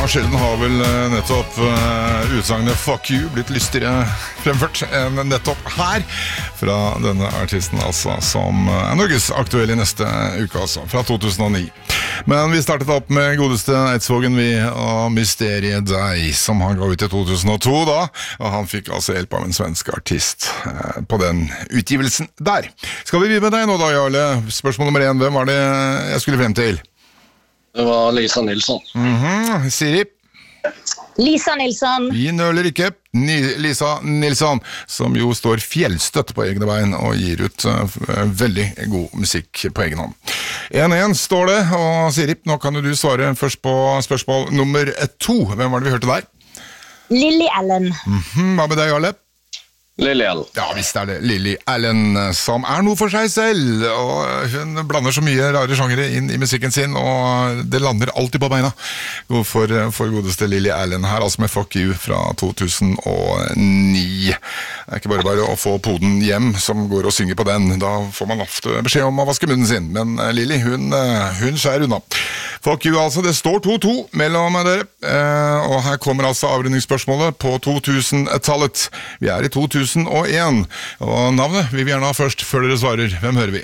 sjelden har vel nettopp utsagnet Fuck you blitt lystigere fremført enn nettopp her fra denne artisten altså, som Norges aktuell i neste uke altså, fra 2009. Men vi startet opp med godeste Eidsvågen vi og Mysteriet deg, som han ga ut i 2002 da, og han fikk altså hjelp av en svensk artist på den utgivelsen der. Skal vi begynne med deg nå da, Jarle? Spørsmål nummer 1, hvem var det jeg skulle frem til? Det var Lisa Nilsson. Siri? Lisa Nilsson. Vi nøler ikke. Lisa Nilsson, som jo står fjellstøtt på egne bein og gir ut veldig god musikk på egen hånd. 1-1 står det, og Siri, nå kan du svare først på spørsmål nummer 2. Hvem var det vi hørte der? Lily Allen. Hva med deg, Jarle? Lily Allen. Ja, visst er det Lily Allen, som noe for seg selv, og hun blander så mye rare sjangere inn i musikken sin, og det lander alltid på beina for godeste Lily Allen her, altså med Fuck You fra 2009. Det er ikke bare å få poden hjem som går og synger på den, da får man ofte beskjed om å vaske munnen sin, men Lily, hun skjærer unna. Fuck You altså, det står 2-2 mellom dere, og her kommer altså avrundingsspørsmålet på 2000-tallet. Vi er i 2001, og navnet vil vi gjerne ha først, før dere svarer. Hvem hører vi?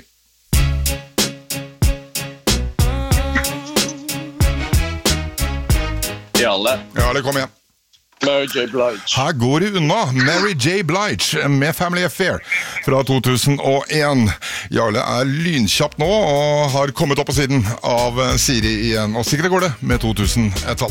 Jarle. Jarle, kom igjen. Mary J. Blige. Her går det unna. Mary J. Blige med Family Affair fra 2001. Jarle er lynkjapp nå og har kommet opp på siden av Siri igjen. Og sikkert går det med 2000-tallet.